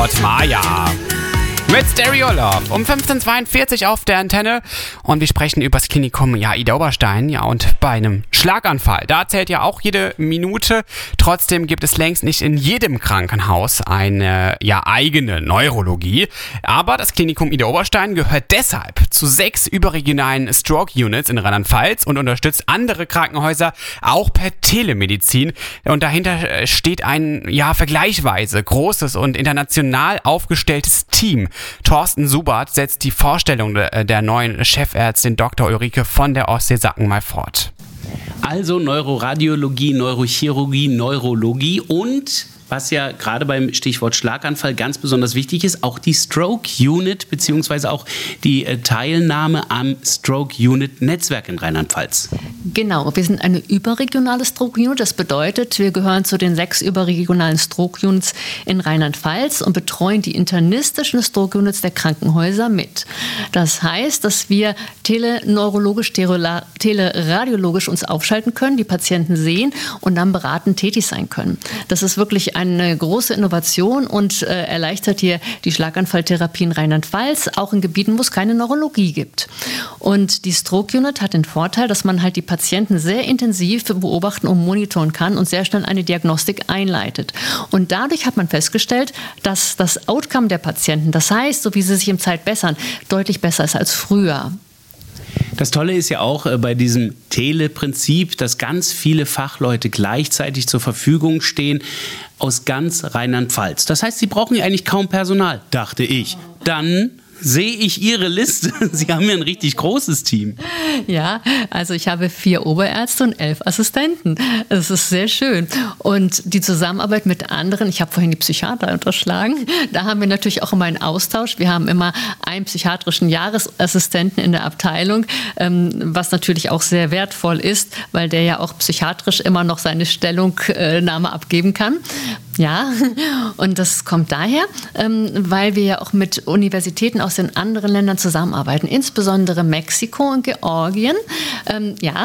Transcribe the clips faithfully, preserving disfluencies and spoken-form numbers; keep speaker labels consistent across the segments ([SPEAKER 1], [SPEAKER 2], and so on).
[SPEAKER 1] Maja mit Stereo Love um fünfzehn Uhr zweiundvierzig auf der Antenne und wir sprechen über das Klinikum ja, Ida Oberstein, ja, und bei einem Schlaganfall, da zählt ja auch jede Minute, trotzdem gibt es längst nicht in jedem Krankenhaus eine ja, eigene Neurologie, aber das Klinikum Ida Oberstein gehört deshalb zu sechs überregionalen Stroke-Units in Rheinland-Pfalz und unterstützt andere Krankenhäuser auch per Telemedizin und dahinter steht ein ja vergleichsweise großes und international aufgestelltes Team. Thorsten Subert setzt die Vorstellung der neuen Chefärztin Doktor Ulrike von der Ostsee-Sacken mal fort.
[SPEAKER 2] Also Neuroradiologie, Neurochirurgie, Neurologie und, was ja gerade beim Stichwort Schlaganfall ganz besonders wichtig ist, auch die Stroke Unit bzw. auch die Teilnahme am Stroke Unit Netzwerk in Rheinland-Pfalz.
[SPEAKER 3] Genau, wir sind eine überregionale Stroke Unit. Das bedeutet, wir gehören zu den sechs überregionalen Stroke Units in Rheinland-Pfalz und betreuen die internistischen Stroke Units der Krankenhäuser mit. Das heißt, dass wir teleneurologisch, teleradiologisch uns aufschalten können, die Patienten sehen und dann beratend tätig sein können. Das ist wirklich eine große Innovation und äh, erleichtert hier die Schlaganfalltherapie in Rheinland-Pfalz, auch in Gebieten, wo es keine Neurologie gibt. Und die Stroke Unit hat den Vorteil, dass man halt die Patienten sehr intensiv beobachten und monitoren kann und sehr schnell eine Diagnostik einleitet. Und dadurch hat man festgestellt, dass das Outcome der Patienten, das heißt, so wie sie sich im Zeit bessern, deutlich besser ist als früher.
[SPEAKER 2] Das Tolle ist ja auch äh, bei diesem Teleprinzip, dass ganz viele Fachleute gleichzeitig zur Verfügung stehen aus ganz Rheinland-Pfalz. Das heißt, sie brauchen ja eigentlich kaum Personal, dachte ich. Dann sehe ich Ihre Liste. Sie haben ja ein richtig großes Team.
[SPEAKER 3] Ja, also ich habe vier Oberärzte und elf Assistenten. Das ist sehr schön. Und die Zusammenarbeit mit anderen, ich habe vorhin die Psychiater unterschlagen, da haben wir natürlich auch immer einen Austausch. Wir haben immer einen psychiatrischen Jahresassistenten in der Abteilung, was natürlich auch sehr wertvoll ist, weil der ja auch psychiatrisch immer noch seine Stellungnahme abgeben kann. Ja, und das kommt daher, weil wir ja auch mit Universitäten aus den anderen Ländern zusammenarbeiten, insbesondere Mexiko und Georgien. Ähm, ja,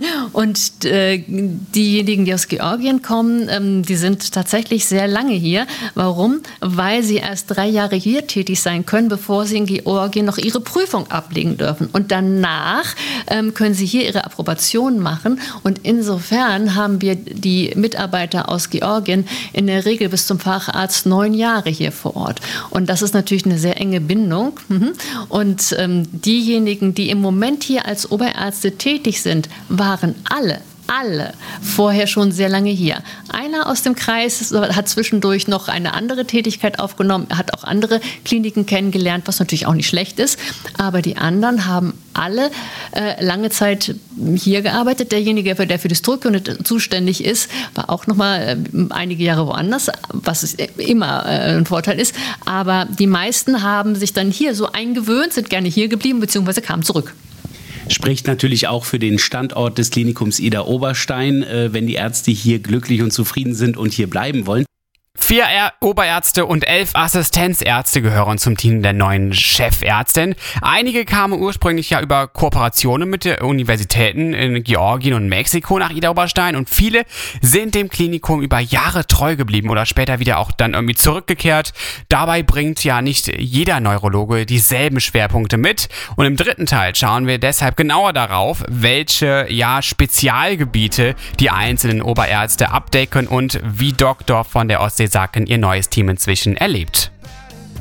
[SPEAKER 3] und äh, diejenigen, die aus Georgien kommen, ähm, die sind tatsächlich sehr lange hier. Warum? Weil sie erst drei Jahre hier tätig sein können, bevor sie in Georgien noch ihre Prüfung ablegen dürfen. Und danach ähm, können sie hier ihre Approbation machen. Und insofern haben wir die Mitarbeiter aus Georgien in der Regel bis zum Facharzt neun Jahre hier vor Ort. Und das ist natürlich eine sehr enge Bindung. Und ähm, diejenigen, die im Moment hier als Oberärzte tätig sind, waren alle alle vorher schon sehr lange hier. Einer aus dem Kreis hat zwischendurch noch eine andere Tätigkeit aufgenommen, hat auch andere Kliniken kennengelernt, was natürlich auch nicht schlecht ist. Aber die anderen haben alle äh, lange Zeit hier gearbeitet. Derjenige, der für die Stroke Unit zuständig ist, war auch noch mal äh, einige Jahre woanders, was immer äh, ein Vorteil ist. Aber die meisten haben sich dann hier so eingewöhnt, sind gerne hier geblieben bzw. kamen zurück.
[SPEAKER 2] Spricht natürlich auch für den Standort des Klinikums Ida Oberstein, äh, wenn die Ärzte hier glücklich und zufrieden sind und hier bleiben wollen.
[SPEAKER 1] Vier Ä- Oberärzte und elf Assistenzärzte gehören zum Team der neuen Chefärztin. Einige kamen ursprünglich ja über Kooperationen mit den Universitäten in Georgien und Mexiko nach Ida Oberstein und viele sind dem Klinikum über Jahre treu geblieben oder später wieder auch dann irgendwie zurückgekehrt. Dabei bringt ja nicht jeder Neurologe dieselben Schwerpunkte mit und im dritten Teil schauen wir deshalb genauer darauf, welche ja Spezialgebiete die einzelnen Oberärzte abdecken und wie Doktor von der Ostsee Sacken ihr neues Team inzwischen erlebt.